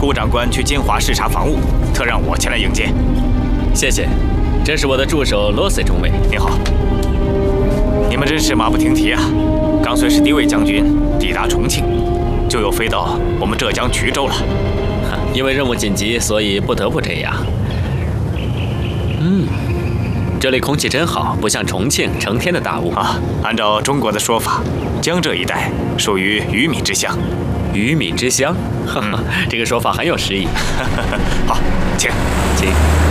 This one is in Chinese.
顾长官去金华视察防务，特让我前来迎接。 谢谢，这是我的助手罗斯中尉。 您好。你们真是马不停蹄啊！刚随史迪伟将军抵达重庆，就又飞到我们浙江衢州了。 因为任务紧急，所以不得不这样。这里空气真好，不像重庆成天的大雾啊。按照中国的说法，江浙一带属于鱼米之乡。 鱼米之乡，这个说法很有诗意。 好，请。